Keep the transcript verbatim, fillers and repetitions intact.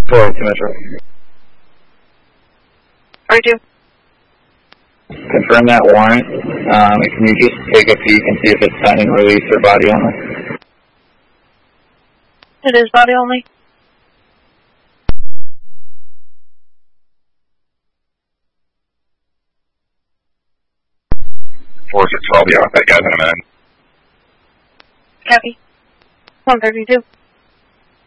four oh two Metro. forty-two. Confirm that warrant. Um, can you just take a peek and see if it's sign and release or body only? It is body only. four six, I'll be out with that guys in a minute. Copy. one thirty-two.